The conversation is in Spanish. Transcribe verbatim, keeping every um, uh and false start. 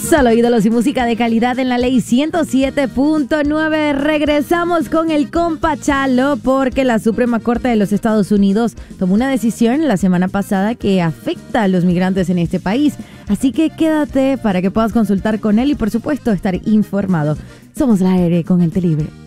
Solo ídolos y música de calidad en la ley ciento siete punto nueve. Regresamos con el compa Chalo porque la Suprema Corte de los Estados Unidos tomó una decisión la semana pasada que afecta a los migrantes en este país. Así que quédate para que puedas consultar con él y por supuesto estar informado. Somos la aire con el Te Libre.